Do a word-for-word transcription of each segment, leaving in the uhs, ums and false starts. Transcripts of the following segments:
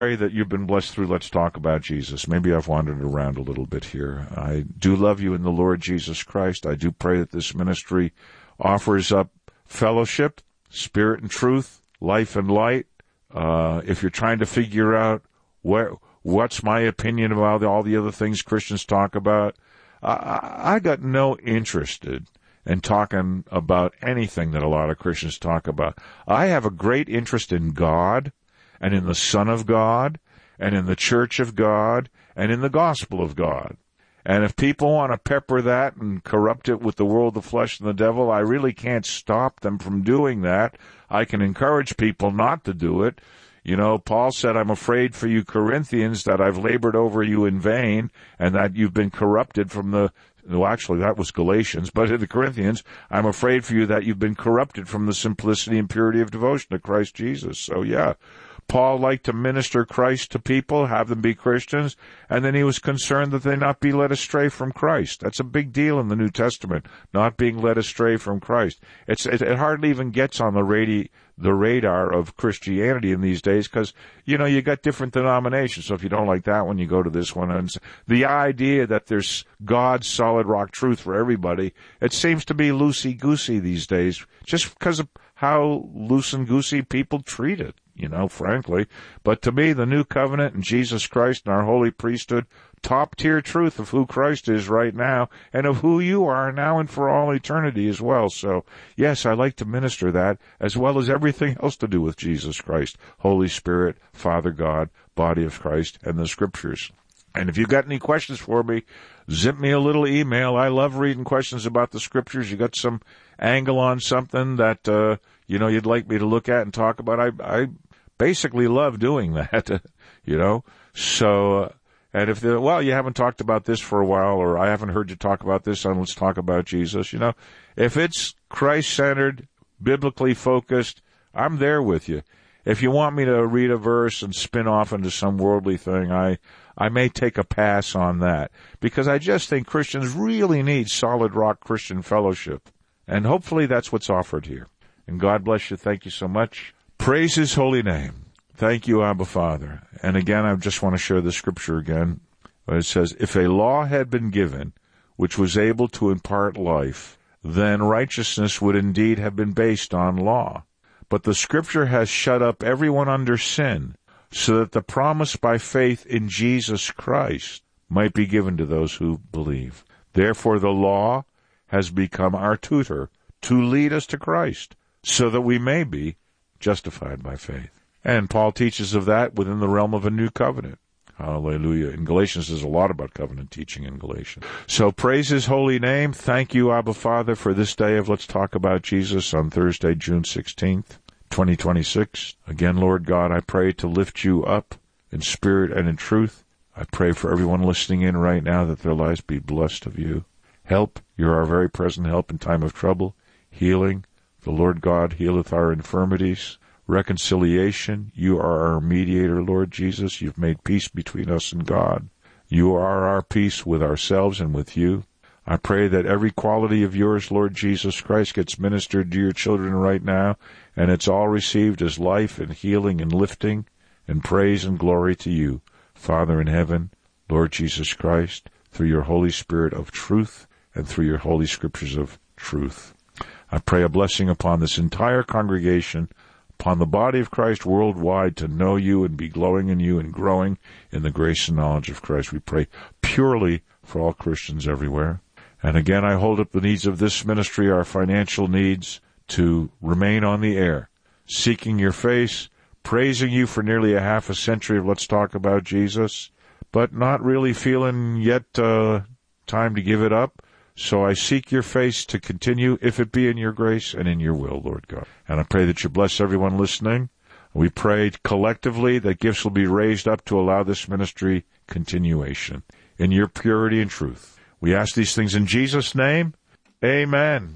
Pray that you've been blessed through Let's Talk About Jesus. Maybe I've wandered around a little bit here. I do love you in the Lord Jesus Christ. I do pray that this ministry offers up fellowship, spirit and truth, life and light. Uh, if you're trying to figure out where, what's my opinion about all the other things Christians talk about, I, I got no interest in talking about anything that a lot of Christians talk about. I have a great interest in God, and in the Son of God, and in the Church of God, and in the Gospel of God. And if people want to pepper that and corrupt it with the world, the flesh, and the devil, I really can't stop them from doing that. I can encourage people not to do it. You know, Paul said, I'm afraid for you Corinthians that I've labored over you in vain, and that you've been corrupted from the, well, actually, that was Galatians, but in the Corinthians, I'm afraid for you that you've been corrupted from the simplicity and purity of devotion to Christ Jesus. So, yeah. Paul liked to minister Christ to people, have them be Christians, and then he was concerned that they not be led astray from Christ. That's a big deal in the New Testament, not being led astray from Christ. It's, it, it hardly even gets on the radi, the radar of Christianity in these days because, you know, you got different denominations. So if you don't like that one, you go to this one. And the idea that there's God's solid rock truth for everybody, it seems to be loosey-goosey these days just because of how loose and goosey people treat it. You know, frankly. But to me, the new covenant and Jesus Christ and our holy priesthood, top-tier truth of who Christ is right now and of who you are now and for all eternity as well. So, yes, I like to minister that as well as everything else to do with Jesus Christ, Holy Spirit, Father God, body of Christ, and the Scriptures. And if you've got any questions for me, zip me a little email. I love reading questions about the Scriptures. You got some angle on something that, uh, you know, you'd like me to look at and talk about. I, I basically love doing that, you know. So, uh, and if, the, well, you haven't talked about this for a while, or I haven't heard you talk about this on Let's Talk About Jesus, you know. If it's Christ-centered, biblically focused, I'm there with you. If you want me to read a verse and spin off into some worldly thing, I, I may take a pass on that, because I just think Christians really need solid rock Christian fellowship. And hopefully that's what's offered here. And God bless you. Thank you so much. Praise His holy name. Thank you, Abba Father. And again, I just want to share the scripture again. It says, if a law had been given which was able to impart life, then righteousness would indeed have been based on law. But the scripture has shut up everyone under sin, so that the promise by faith in Jesus Christ might be given to those who believe. Therefore the law has become our tutor to lead us to Christ, so that we may be justified by faith. And Paul teaches of that within the realm of a new covenant. Hallelujah. In Galatians, there's a lot about covenant teaching in Galatians. So praise His holy name. Thank you, Abba Father, for this day of Let's Talk About Jesus on Thursday, June sixteenth, twenty twenty-six. Again, Lord God, I pray to lift you up in spirit and in truth. I pray for everyone listening in right now that their lives be blessed of you. Help. You're our very present help in time of trouble. Healing. The Lord God healeth our infirmities. Reconciliation. You are our mediator, Lord Jesus. You've made peace between us and God. You are our peace with ourselves and with you. I pray that every quality of yours, Lord Jesus Christ, gets ministered to your children right now, and it's all received as life and healing and lifting and praise and glory to you, Father in heaven, Lord Jesus Christ, through your Holy Spirit of truth and through your holy scriptures of truth. I pray a blessing upon this entire congregation, upon the body of Christ worldwide, to know you and be glowing in you and growing in the grace and knowledge of Christ. We pray purely for all Christians everywhere. And again, I hold up the needs of this ministry, our financial needs, to remain on the air, seeking your face, praising you for nearly a half a century of Let's Talk About Jesus, but not really feeling yet uh, time to give it up. So I seek your face to continue, if it be in your grace and in your will, Lord God. And I pray that you bless everyone listening. We pray collectively that gifts will be raised up to allow this ministry continuation in your purity and truth. We ask these things in Jesus' name. Amen.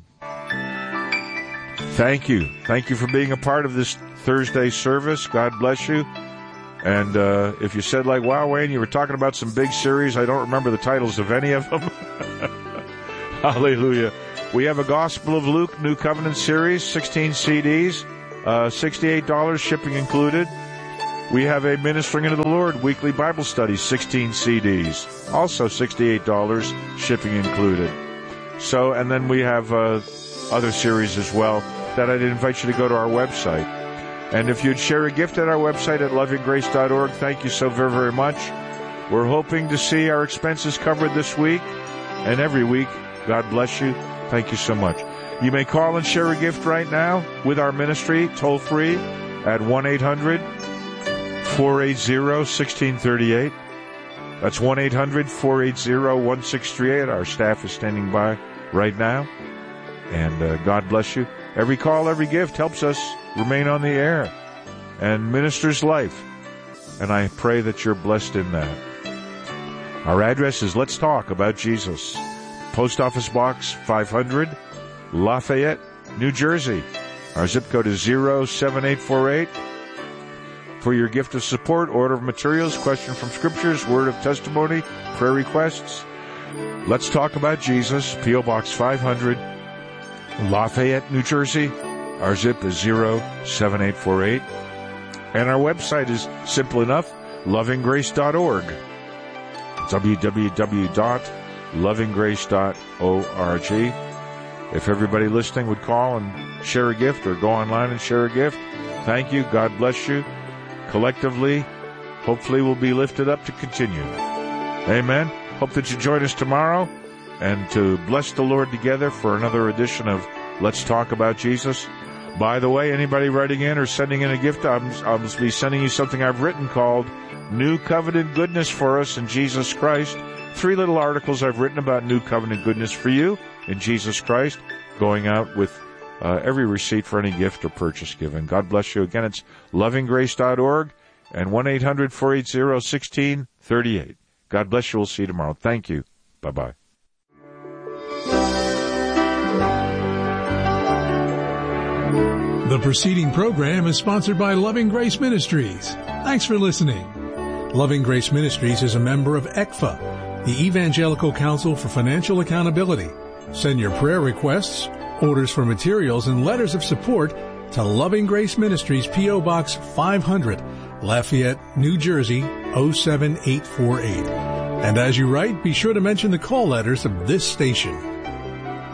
Thank you. Thank you for being a part of this Thursday service. God bless you. And uh, if you said, like, wow, Wayne, you were talking about some big series, I don't remember the titles of any of them. Hallelujah. We have a Gospel of Luke New Covenant series, sixteen C Ds, uh, sixty-eight dollars, shipping included. We have a Ministering Into the Lord weekly Bible study, sixteen C Ds, also sixty-eight dollars, shipping included. So, and then we have uh, other series as well that I'd invite you to go to our website. And if you'd share a gift at our website at loving grace dot org, thank you so very, very much. We're hoping to see our expenses covered this week and every week. God bless you. Thank you so much. You may call and share a gift right now with our ministry, toll free, at one eight hundred four eight zero one six three eight. That's one eight hundred four eight zero one six three eight. Our staff is standing by right now. And uh, God bless you. Every call, every gift helps us remain on the air and ministers life. And I pray that you're blessed in that. Our address is Let's Talk About Jesus. Post Office Box five hundred, Lafayette, New Jersey. Our zip code is zero seven eight four eight. For your gift of support, order of materials, question from scriptures, word of testimony, prayer requests, Let's Talk About Jesus. P O Box five hundred, Lafayette, New Jersey. Our zip is zero seven eight four eight. And our website is simple enough, loving grace dot org. w w w dot loving grace dot org. If everybody listening would call and share a gift or go online and share a gift, thank you. God bless you. Collectively, hopefully we'll be lifted up to continue. Amen. Hope that you join us tomorrow and to bless the Lord together for another edition of Let's Talk About Jesus. By the way, anybody writing in or sending in a gift, I'm, I'll be sending you something I've written called New Covenant Goodness for Us in Jesus Christ. Three little articles I've written about New Covenant Goodness for you in Jesus Christ, going out with uh, every receipt for any gift or purchase given. God bless you. Again, it's loving grace dot org and one eight hundred four eight zero one six three eight. God bless you. We'll see you tomorrow. Thank you. Bye-bye. The preceding program is sponsored by Loving Grace Ministries. Thanks for listening. Loving Grace Ministries is a member of E C F A, the Evangelical Council for Financial Accountability. Send your prayer requests, orders for materials, and letters of support to Loving Grace Ministries, P O Box five hundred, Lafayette, New Jersey, oh seven eight four eight. And as you write, be sure to mention the call letters of this station.